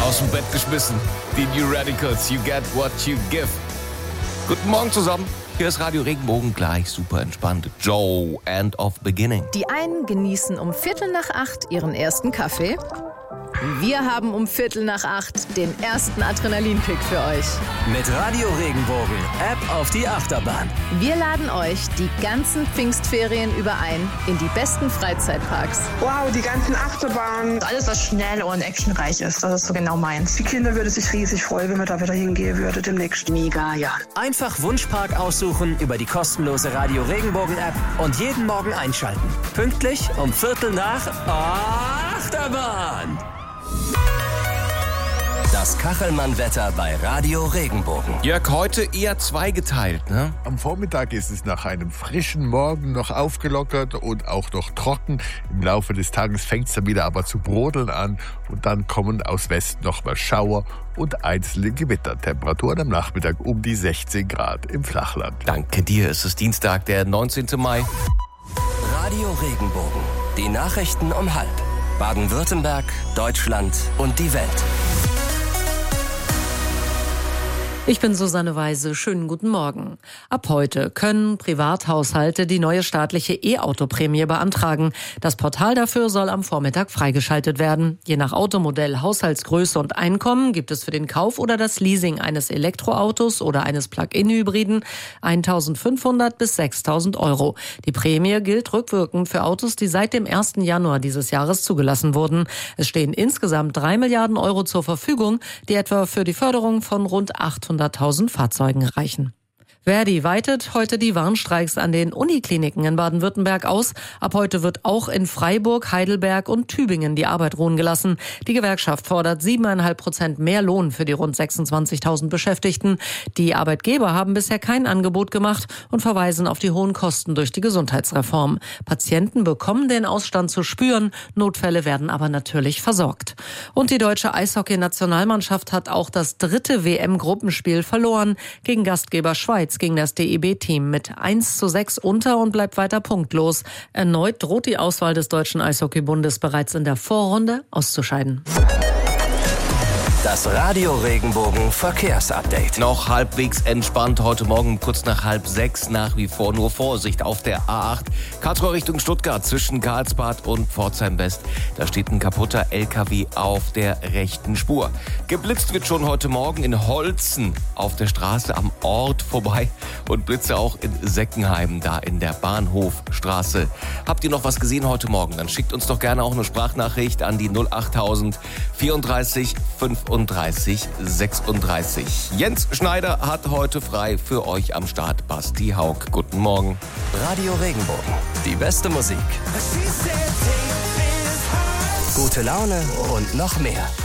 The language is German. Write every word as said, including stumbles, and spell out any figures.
Aus dem Bett geschmissen. Die New Radicals, you get what you give. Guten Morgen zusammen. Hier ist Radio Regenbogen, gleich super entspannt. Joe, End of Beginning. Die einen genießen um Viertel nach acht ihren ersten Kaffee. Wir haben um Viertel nach acht den ersten Adrenalinkick für euch. Mit Radio Regenbogen, App auf die Achterbahn. Wir laden euch die ganzen Pfingstferien über ein in die besten Freizeitparks. Wow, die ganzen Achterbahnen. Alles, was schnell und actionreich ist, das ist so genau meins. Die Kinder würden sich riesig freuen, wenn wir da wieder hingehen würden demnächst. Mega, ja. Einfach Wunschpark aussuchen über die kostenlose Radio Regenbogen App und jeden Morgen einschalten. Pünktlich um Viertel nach Achterbahn. Das Kachelmann-Wetter bei Radio Regenbogen. Jörg, heute eher zweigeteilt, ne? Am Vormittag ist es nach einem frischen Morgen noch aufgelockert und auch noch trocken. Im Laufe des Tages fängt es dann wieder aber zu brodeln an und dann kommen aus Westen nochmal Schauer und einzelne Gewitter. Temperaturen am Nachmittag um die sechzehn Grad im Flachland. Danke dir, es ist Dienstag, der neunzehnten Mai. Radio Regenbogen. Die Nachrichten um halb. Baden-Württemberg, Deutschland und die Welt. Ich bin Susanne Weise. Schönen guten Morgen. Ab heute können Privathaushalte die neue staatliche E-Auto-Prämie beantragen. Das Portal dafür soll am Vormittag freigeschaltet werden. Je nach Automodell, Haushaltsgröße und Einkommen gibt es für den Kauf oder das Leasing eines Elektroautos oder eines Plug-in-Hybriden eintausendfünfhundert bis sechstausend Euro. Die Prämie gilt rückwirkend für Autos, die seit dem ersten Januar dieses Jahres zugelassen wurden. Es stehen insgesamt drei Milliarden Euro zur Verfügung, die etwa für die Förderung von rund achthunderttausend Fahrzeugen reichen. Verdi weitet heute die Warnstreiks an den Unikliniken in Baden-Württemberg aus. Ab heute wird auch in Freiburg, Heidelberg und Tübingen die Arbeit ruhen gelassen. Die Gewerkschaft fordert siebeneinhalb Prozent mehr Lohn für die rund sechsundzwanzigtausend Beschäftigten. Die Arbeitgeber haben bisher kein Angebot gemacht und verweisen auf die hohen Kosten durch die Gesundheitsreform. Patienten bekommen den Ausstand zu spüren, Notfälle werden aber natürlich versorgt. Und die deutsche Eishockey-Nationalmannschaft hat auch das dritte W M-Gruppenspiel verloren. Gegen Gastgeber Schweiz ging das D E B-Team mit eins zu sechs unter und bleibt weiter punktlos. Erneut droht die Auswahl des Deutschen Eishockeybundes bereits in der Vorrunde auszuscheiden. Das Radio Regenbogen Verkehrsupdate. Noch halbwegs entspannt heute Morgen kurz nach halb sechs. Nach wie vor nur Vorsicht auf der A acht. Karlsruhe Richtung Stuttgart zwischen Karlsbad und Pforzheim West. Da steht ein kaputter L K W auf der rechten Spur. Geblitzt wird schon heute Morgen in Holzen auf der Straße am Ort vorbei. Und Blitze auch in Seckenheim, da in der Bahnhofstraße. Habt ihr noch was gesehen heute Morgen? Dann schickt uns doch gerne auch eine Sprachnachricht an die null achttausend vierunddreißig fünfunddreißig sechsunddreißig. Jens Schneider hat heute frei für euch am Start. Basti Haug, guten Morgen. Radio Regenbogen, die beste Musik. Gute Laune und noch mehr.